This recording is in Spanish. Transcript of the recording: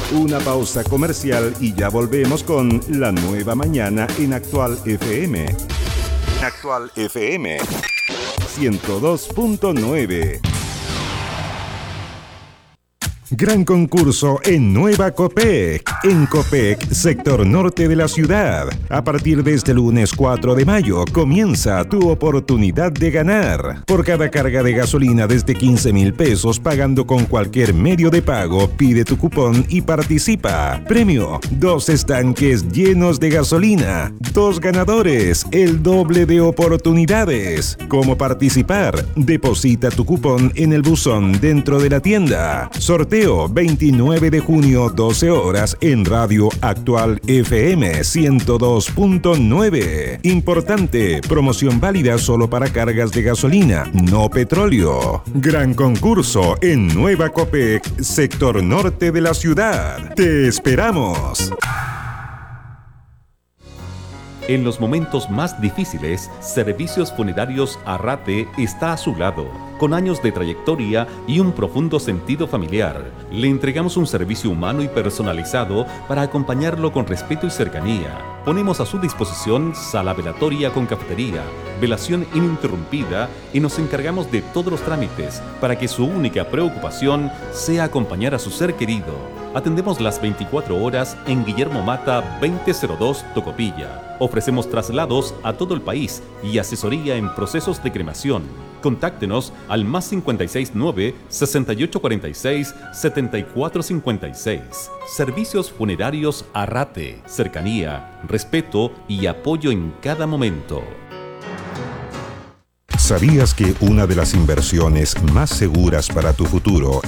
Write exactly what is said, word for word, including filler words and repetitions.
Una pausa comercial y ya volvemos con La Nueva Mañana en Actual F M. Actual F M ciento dos punto nueve. Gran concurso en Nueva Copec. En Copec, sector norte de la ciudad. A partir de este lunes cuatro de mayo comienza tu oportunidad de ganar. Por cada carga de gasolina desde quince mil pesos pagando con cualquier medio de pago, pide tu cupón y participa. Premio: dos estanques llenos de gasolina. Dos ganadores, el doble de oportunidades. ¿Cómo participar? Deposita tu cupón en el buzón dentro de la tienda. Sorteo veintinueve de junio, doce horas, en Radio Actual F M ciento dos punto nueve. Importante, promoción válida solo para cargas de gasolina, no petróleo. Gran concurso en Nueva Copec, sector norte de la ciudad. ¡Te esperamos! En los momentos más difíciles, Servicios Funerarios Arrate está a su lado. Con años de trayectoria y un profundo sentido familiar, le entregamos un servicio humano y personalizado para acompañarlo con respeto y cercanía. Ponemos a su disposición sala velatoria con cafetería, velación ininterrumpida y nos encargamos de todos los trámites para que su única preocupación sea acompañar a su ser querido. Atendemos las veinticuatro horas en Guillermo Mata veinte cero dos, Tocopilla. Ofrecemos traslados a todo el país y asesoría en procesos de cremación. Contáctenos al más cincuenta y seis nueve, sesenta y ocho cuarenta y seis, setenta y cuatro cincuenta y seis. Servicios Funerarios Arrate. Cercanía, respeto y apoyo en cada momento. ¿Sabías que una de las inversiones más seguras para tu futuro